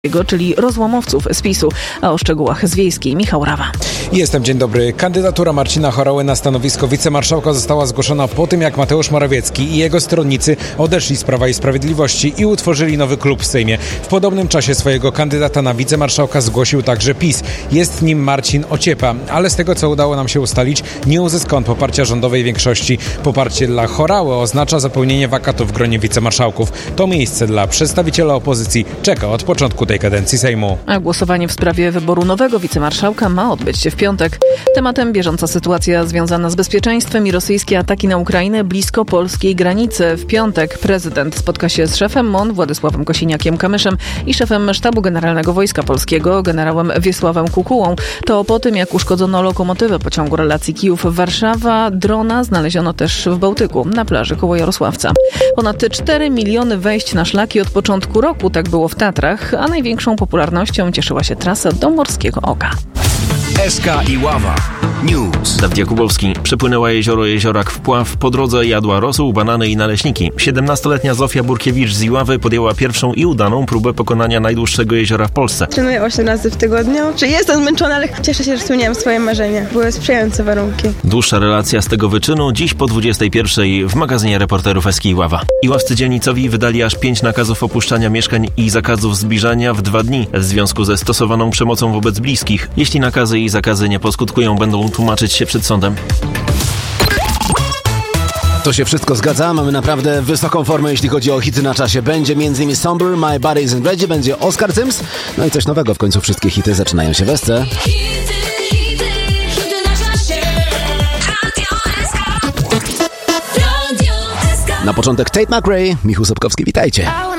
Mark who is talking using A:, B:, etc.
A: czyli rozłamowców z PiS-u. A o szczegółach z Wiejskiej Michał Rawa.
B: Dzień dobry. Kandydatura Marcina Horały na stanowisko wicemarszałka została zgłoszona po tym, jak Mateusz Morawiecki i jego stronnicy odeszli z Prawa i Sprawiedliwości i utworzyli nowy klub w Sejmie. W podobnym czasie swojego kandydata na wicemarszałka zgłosił także PiS. Jest nim Marcin Ociepa, ale z tego, co udało nam się ustalić, nie uzyska on poparcia rządowej większości. Poparcie dla Horały oznacza zapełnienie wakatu w gronie wicemarszałków. To miejsce dla przedstawiciela opozycji czeka od początku tej kadencji Sejmu.
A: A głosowanie w sprawie wyboru nowego wicemarszałka ma odbyć się w piątek. Tematem bieżąca sytuacja związana z bezpieczeństwem i rosyjskie ataki na Ukrainę blisko polskiej granicy. W piątek prezydent spotka się z szefem MON Władysławem Kosiniakiem-Kamyszem i szefem Sztabu Generalnego Wojska Polskiego generałem Wiesławem Kukułą. To po tym, jak uszkodzono lokomotywę pociągu relacji Kijów-Warszawa, drona znaleziono też w Bałtyku, na plaży koło Jarosławca. Ponad 4 miliony wejść na szlaki od początku roku, tak było w Tatrach, a największą popularnością cieszyła się trasa do Morskiego Oka.
C: SK Iława News.
D: Dawid Jakubowski. Przepłynęła jezioro Jeziorak Wpław. Po drodze jadła rosół, banany i naleśniki. 17-letnia Zofia Burkiewicz z Iławy podjęła pierwszą i udaną próbę pokonania najdłuższego jeziora w Polsce.
E: Trenuję 8 razy w tygodniu. Jestem zmęczona, ale cieszę się, że spełniałam swoje marzenia. Były sprzyjające warunki.
D: Dłuższa relacja z tego wyczynu dziś po 21:00 w magazynie reporterów SK Iława. Iławscy dzielnicowi wydali aż 5 nakazów opuszczania mieszkań i zakazów zbliżania w 2 dni w związku ze stosowaną przemocą wobec bliskich. Jeśli nakazy i zakazy nie poskutkują, będą tłumaczyć się przed sądem.
C: To się wszystko zgadza. Mamy naprawdę wysoką formę, jeśli chodzi o hity na czasie. Będzie m.in. Somber, My Body Isn't Ready, będzie Oscar Sims. No i coś nowego, w końcu wszystkie hity zaczynają się w SC. Na początek Tate McRae, Michał Sobkowski, witajcie.